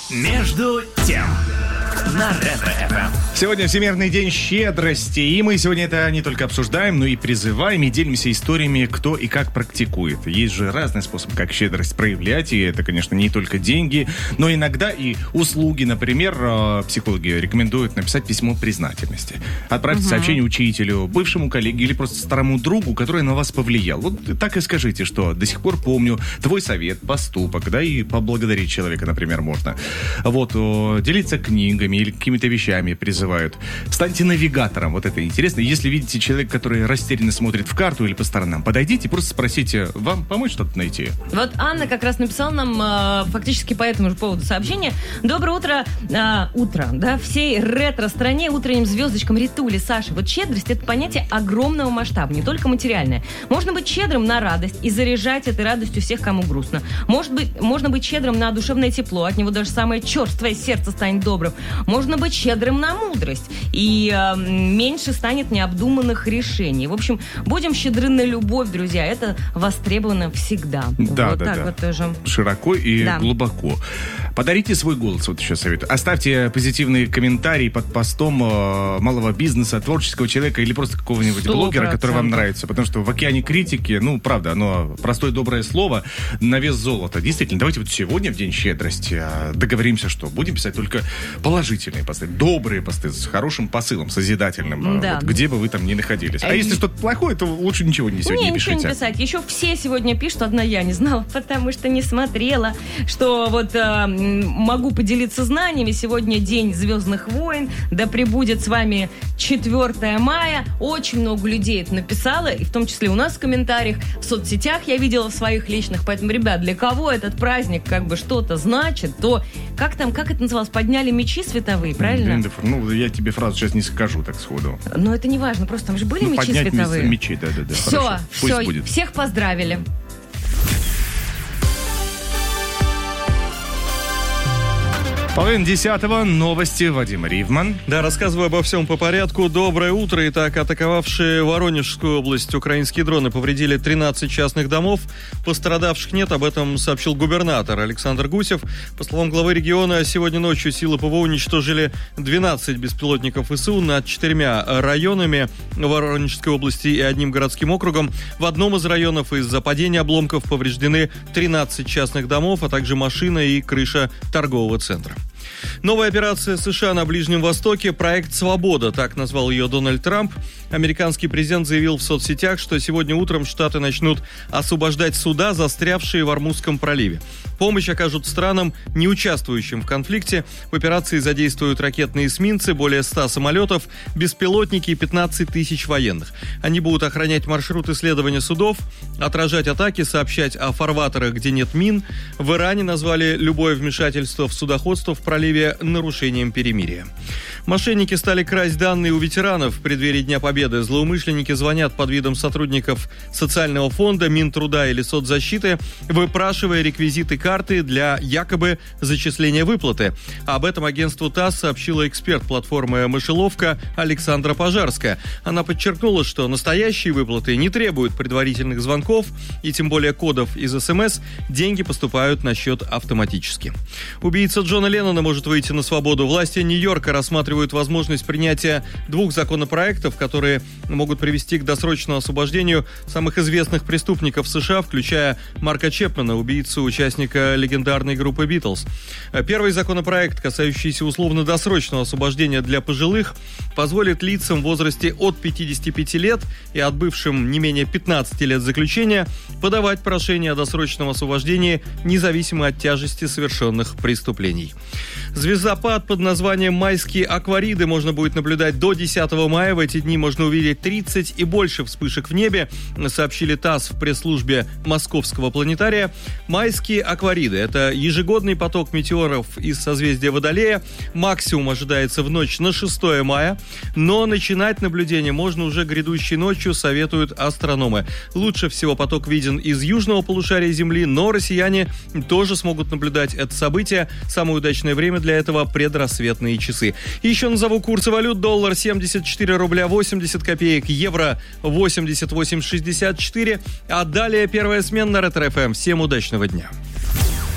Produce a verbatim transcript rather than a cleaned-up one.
Между тем на Ретро-эф эм. Сегодня Всемирный день щедрости, и мы сегодня это не только обсуждаем, но и призываем, и делимся историями, кто и как практикует. Есть же разные способы, как щедрость проявлять, и это, конечно, не только деньги, но иногда и услуги. Например, психологи рекомендуют написать письмо признательности. Отправьте угу. сообщение учителю, бывшему коллеге или просто старому другу, который на вас повлиял. Вот так и скажите, что до сих пор помню твой совет, поступок, да, и поблагодарить человека, например, можно. Вот, делиться книгами или какими-то вещами призывают. Станьте навигатором, вот это интересно. Если видите человека, который растерянно смотрит в карту или по сторонам, подойдите, просто спросите, вам помочь что-то найти? Вот Анна как раз написала нам э, фактически по этому же поводу сообщение. Доброе утро, э, утро, да, всей ретро-стране, утренним звездочкам Ритули, Саши. Вот щедрость — это понятие огромного масштаба, не только материальное. Можно быть щедрым на радость и заряжать этой радостью всех, кому грустно. Может быть, можно быть щедрым на душевное тепло, от него даже самое черствое сердце станет добрым. Можно быть щедрым на мудрость, и э, меньше станет необдуманных решений. В общем, будем щедры на любовь, друзья. Это востребовано всегда. Да, вот да, так да. Вот тоже. Широко и да. глубоко. Подарите свой голос, вот еще советую. Оставьте позитивные комментарии под постом э, малого бизнеса, творческого человека или просто какого-нибудь сто процентов блогера, который вам нравится. Потому что в океане критики, ну, правда, оно простое доброе слово на вес золота. Действительно, давайте вот сегодня, в День щедрости, договоримся, что будем писать только положительные посты, добрые посты с хорошим посылом, созидательным, да. вот, где бы вы там ни находились. А э- если что-то плохое, то лучше ничего не сегодня не, не пишите. Ничего не писать. Еще все сегодня пишут, одна я не знала, потому что не смотрела, что вот э, могу поделиться знаниями. Сегодня День Звездных войн, да пребудет с вами четвёртое мая. Очень много людей это написало, и в том числе у нас в комментариях, в соцсетях я видела в своих личных. Поэтому, ребят, для кого этот праздник как бы что-то значит, то как там, как это называлось, подняли мечи световые, правильно? Ну, я тебе фразу сейчас не скажу так сходу. Но это не важно, просто там же были ну, мечи световые. Мечи, да-да-да. Все, все, будет. Всех поздравили. Половина десятого. Новости. Вадим Ривман. Да, рассказываю обо всем по порядку. Доброе утро. Итак, атаковавшие Воронежскую область украинские дроны повредили тринадцать частных домов. Пострадавших нет. Об этом сообщил губернатор Александр Гусев. По словам главы региона, сегодня ночью силы ПВО уничтожили двенадцать беспилотников ВСУ над четырьмя районами Воронежской области и одним городским округом. В одном из районов из-за падения обломков повреждены тринадцать частных домов, а также машина и крыша торгового центра. Новая операция США на Ближнем Востоке – проект «Свобода», так назвал ее Дональд Трамп. Американский президент заявил в соцсетях, что сегодня утром Штаты начнут освобождать суда, застрявшие в Ормузском проливе. Помощь окажут странам, не участвующим в конфликте. В операции задействуют ракетные эсминцы, более ста самолетов, беспилотники и пятнадцать тысяч военных. Они будут охранять маршрут исследования судов, отражать атаки, сообщать о фарватерах, где нет мин. В Иране назвали любое вмешательство в судоходство в проливе нарушением перемирия. Мошенники стали красть данные у ветеранов в преддверии Дня Победы. Злоумышленники звонят под видом сотрудников социального фонда, Минтруда или соцзащиты, выпрашивая реквизиты карты для якобы зачисления выплаты. Об этом агентству ТАСС сообщила эксперт платформы «Мышеловка» Александра Пожарская. Она подчеркнула, что настоящие выплаты не требуют предварительных звонков и тем более кодов из СМС. Деньги поступают на счет автоматически. Убийца Джона Леннона может выйти на свободу. Власти Нью-Йорка рассматривают возможность принятия двух законопроектов, которые могут привести к досрочному освобождению самых известных преступников США, включая Марка Чепмена, убийцу участника легендарной группы «Битлз». Первый законопроект, касающийся условно-досрочного освобождения для пожилых, позволит лицам в возрасте от пятидесяти пяти лет и отбывшим не менее пятнадцати лет заключения подавать прошение о досрочном освобождении независимо от тяжести совершенных преступлений. Звездопад под названием «Майские аквариды» можно будет наблюдать до десятого мая. В эти дни можно увидеть тридцать и больше вспышек в небе, сообщили ТАСС в пресс-службе Московского планетария. Майские аквариды – это ежегодный поток метеоров из созвездия Водолея. Максимум ожидается в ночь на шестое мая, но начинать наблюдение можно уже грядущей ночью, советуют астрономы. Лучше всего поток виден из южного полушария Земли, но россияне тоже смогут наблюдать это событие. Самое удачное время для этого – предрассветные часы. Еще назову курсы валют. Доллар семьдесят четыре рубля восемьдесят копеек, евро восемьдесят восемь шестьдесят четыре. А далее первая смена на Ретро-эф эм. Всем удачного дня.